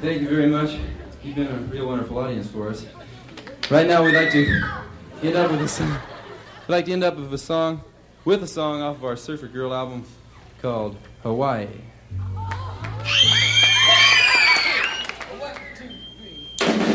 Thank you very much. You've been a real wonderful audience for us. Right now, we'd like to end up with a song. We'd like to end up with a song off of our Surfer Girl album called Hawaii.